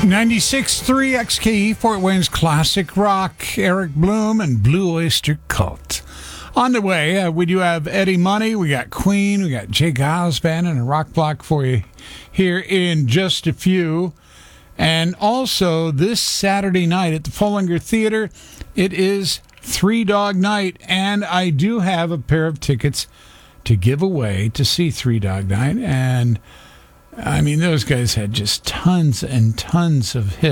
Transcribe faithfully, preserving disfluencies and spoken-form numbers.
ninety-six point three X K E, Fort Wayne's classic rock, Eric Bloom and Blue Oyster Cult. On the way, uh, we do have Eddie Money, we got Queen, we got Jake Giles Band, and a rock block for you here in just a few. And also, this Saturday night at the Fullinger Theater, it is Three Dog Night, and I do have a pair of tickets to give away to see Three Dog Night. And I mean, those guys had just tons and tons of hits.